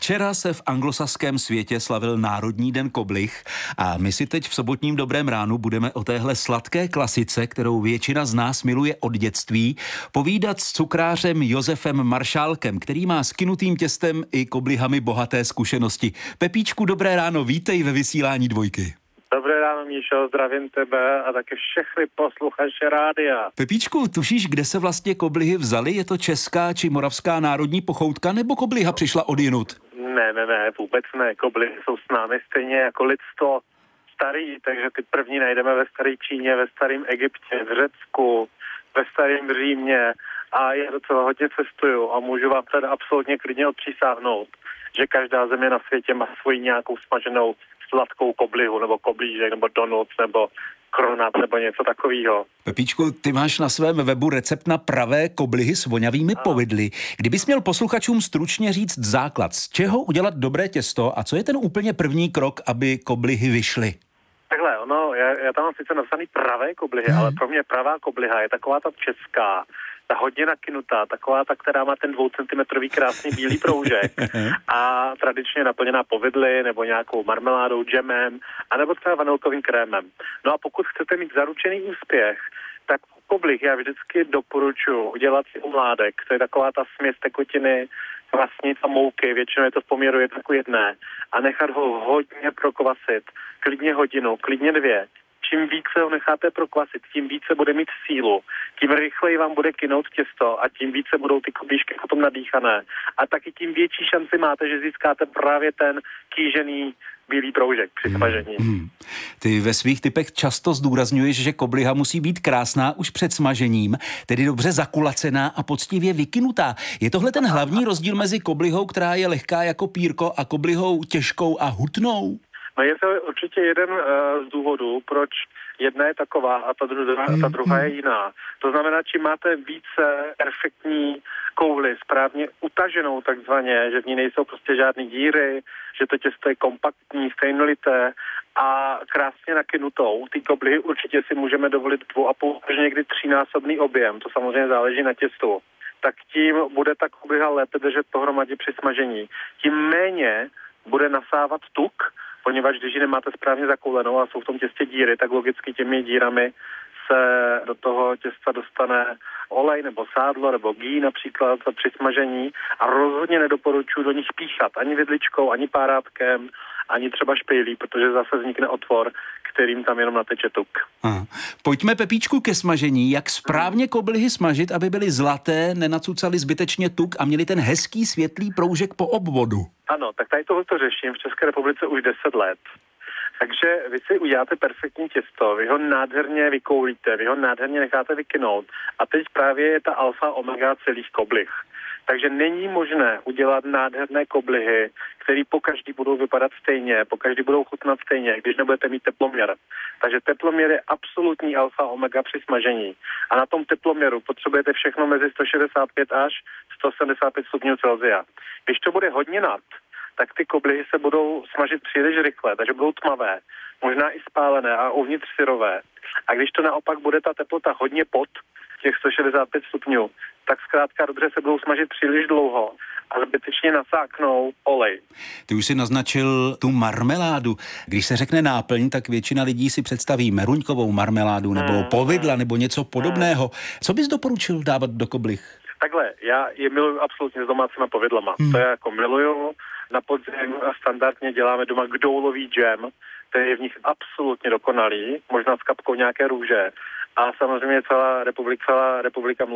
Včera se v anglosaském světě slavil Národní den koblih a my si teď v sobotním Dobrém ránu budeme o téhle sladké klasice, kterou většina z nás miluje od dětství, povídat s cukrářem Josefem Maršálkem, který má s kynutým těstem i koblihami bohaté zkušenosti. Pepíčku, dobré ráno, vítej ve vysílání Dvojky. Dobré ráno, Míšo, zdravím tebe a taky všechny posluchače rádia. Pepíčku, tušíš, kde se vlastně koblihy vzaly? Je to česká či moravská národní pochoutka, nebo kobliha přišla odjinud? Ne, vůbec ne. Koblihy jsou s námi stejně jako lidstvo starý, takže ty první najdeme ve staré Číně, ve starém Egyptě, v Řecku, ve starém Římě a já docela hodně cestuju a můžu vám tady absolutně klidně odpřísáhnout, že každá země na světě má svoji nějakou smaženou sladkou koblihu, nebo koblížek, nebo donuts, nebo kronat, nebo něco takového. Pepíčku, ty máš na svém webu recept na pravé koblihy s voňavými povidly. Kdybys měl posluchačům stručně říct základ, z čeho udělat dobré těsto a co je ten úplně první krok, aby koblihy vyšly? Takhle, já tam mám sice napsaný pravé koblihy, ale pro mě pravá kobliha je taková ta česká, ta hodně nakynutá, taková ta, která má ten 2centimetrový krásný bílý proužek a tradičně naplněná povidly nebo nějakou marmeládou, džemem, anebo třeba vanilkovým krémem. No a pokud chcete mít zaručený úspěch, tak koblih já vždycky doporučuji udělat si omládek, to je taková ta směs tekutiny, vlastnic a mouky, většinou je to v poměru 1:1 a nechat ho hodně prokvasit, klidně hodinu, klidně 2. Čím více ho necháte prokvasit, tím více bude mít sílu, tím rychleji vám bude kynout těsto a tím více budou ty koblížky potom nadýchané. A taky tím větší šanci máte, že získáte právě ten kýžený bílý proužek při smažení. Ty ve svých tipech často zdůrazňuješ, že kobliha musí být krásná už před smažením, tedy dobře zakulacená a poctivě vykynutá. Je tohle ten hlavní rozdíl mezi koblihou, která je lehká jako pírko, a koblihou těžkou a hutnou? No je to určitě jeden z důvodů, proč jedna je taková a ta druhá je jiná. To znamená, čím máte více perfektní kouli, správně utaženou takzvaně, že v ní nejsou prostě žádný díry, že to těsto je kompaktní, stejnolité a krásně nakynutou. Ty koblihy určitě si můžeme dovolit 2,5 až někdy 3násobný objem, to samozřejmě záleží na těstu. Tak tím bude ta kobliha lépe držet pohromadě při smažení. Tím méně bude nasávat tuk, poněvadž když ji nemáte správně zakoulenou a jsou v tom těstě díry, tak logicky těmi dírami se do toho těsta dostane olej nebo sádlo nebo gý například při smažení a rozhodně nedoporučuji do nich píchat ani vidličkou, ani párátkem, ani třeba špejlí, protože zase vznikne otvor, kterým tam jenom nateče tuk. Pojďme, Pepíčku, ke smažení. Jak správně koblihy smažit, aby byly zlaté, nenacucaly zbytečně tuk a měly ten hezký světlý proužek po obvodu? Ano, tak tady tohoto řeším v České republice už 10 let. Takže vy si uděláte perfektní těsto, vy ho nádherně vykoulíte, vy ho nádherně necháte vykynout a teď právě je ta alfa omega celých koblih. Takže není možné udělat nádherné koblihy, které pokaždý budou vypadat stejně, pokaždý budou chutnat stejně, když nebudete mít teploměr. Takže teploměr je absolutní alfa omega při smažení. A na tom teploměru potřebujete všechno mezi 165 až 175 stupňů Celsia. Když to bude hodně nad, tak ty koblihy se budou smažit příliš rychle, takže budou tmavé, možná i spálené a uvnitř syrové. A když to naopak bude ta teplota hodně pod těch 165 stupňů, tak zkrátka dobře se budou smažit příliš dlouho a zbytečně nasáknou olej. Ty už si naznačil tu marmeládu. Když se řekne náplň, tak většina lidí si představí meruňkovou marmeládu nebo povidla nebo něco podobného. Co bys doporučil dávat do koblih? Takhle, já je miluju absolutně s domácíma povidlama. To já jako miluju. Na podzim standardně děláme doma kdoulový džem, který je v nich absolutně dokonalý, možná s kapkou nějaké růže. A samozřejmě celá republika